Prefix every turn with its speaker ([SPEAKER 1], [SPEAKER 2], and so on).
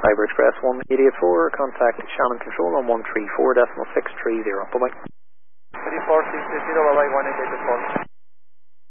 [SPEAKER 1] Fibre Express 1884, contact Shannon Control on 134.630. Bye-bye.
[SPEAKER 2] 34, 630, bye-bye, 1884.